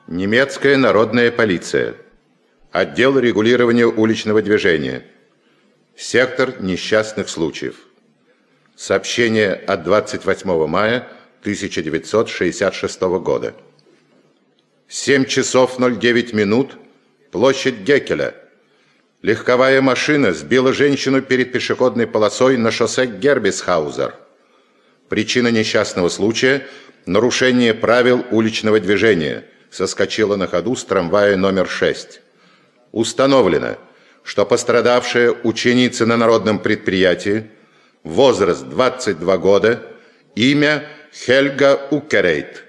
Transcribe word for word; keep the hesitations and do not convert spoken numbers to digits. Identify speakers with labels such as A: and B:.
A: Немецкая народная полиция. Отдел регулирования уличного движения. Сектор несчастных случаев. Сообщение от двадцать восьмого мая тысяча девятьсот шестьдесят шестого года. семь часов ноль девять минут. Площадь Геккеля. Легковая машина сбила женщину перед пешеходной полосой на шоссе Гербисхаузер. Причина несчастного случая – нарушение правил уличного движения. Соскочила на ходу с трамвая номер шесть. Установлено, что пострадавшая ученица на народном предприятии, возраст двадцать два года, имя Хельга Укерейт.